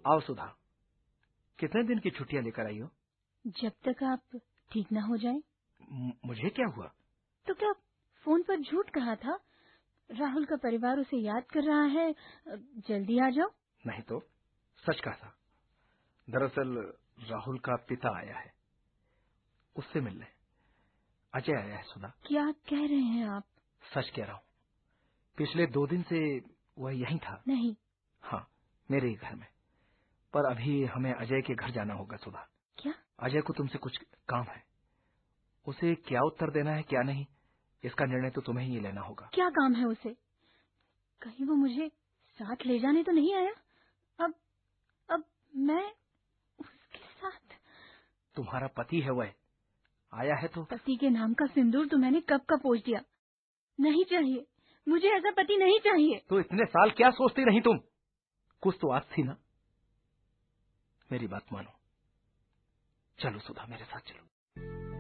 आओ सुधा, कितने दिन की छुट्टियां लेकर आई हो? जब तक आप ठीक ना हो जाए। मुझे क्या हुआ? तो क्या फोन पर झूठ कहा था? राहुल का परिवार उसे याद कर रहा है, जल्दी आ जाओ। नहीं तो सच कहा था। दरअसल राहुल का पिता आया है, उससे मिलने। अजय आया है सुधा। क्या कह रहे हैं आप? सच कह रहा हूँ। पिछले 2 दिन से वह यहीं था। नहीं। हाँ, मेरे ही घर में। पर अभी हमें अजय के घर जाना होगा सुधा। क्या? अजय को तुमसे कुछ काम है। उसे क्या उत्तर देना है क्या नहीं, इसका निर्णय तो तुम्हें ही लेना होगा। क्या काम है उसे? कहीं वो मुझे साथ ले जाने तो नहीं आया? अब मैं उसके साथ? तुम्हारा पति है वह, आया है तो। पति के नाम का सिंदूर तो मैंने कब का पोंछ दिया। नहीं चाहिए, मुझे ऐसा पति नहीं चाहिए। तो इतने साल क्या सोचती रही तुम? कुछ तो आस थी ना। मेरी बात मानो, चलो सुधा, मेरे साथ चलो।